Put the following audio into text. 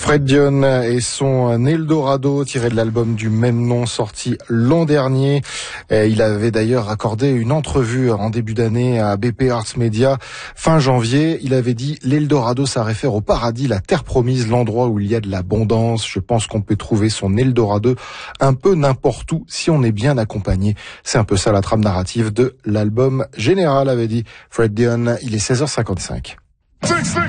Fred Dion et son Eldorado tiré de l'album du même nom sorti l'an dernier. Il avait d'ailleurs accordé une entrevue en début d'année à BP Arts Media fin janvier. Il avait dit: l'Eldorado, ça réfère au paradis, la terre promise, l'endroit où il y a de l'abondance. Je pense qu'on peut trouver son Eldorado un peu n'importe où si on est bien accompagné. C'est un peu ça la trame narrative de l'album Général, avait dit Fred Dion. Il est 16h55.